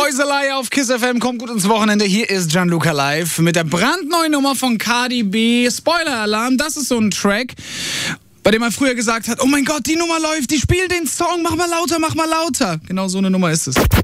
Häuselei auf Kiss FM, kommt gut ins Wochenende. Hier ist Gianluca Live mit der brandneuen Nummer von Cardi B. Spoiler-Alarm, das ist so ein Track, bei dem man früher gesagt hat, oh mein Gott, die Nummer läuft, die spielt den Song, mach mal lauter, mach mal lauter. Genau so eine Nummer ist es.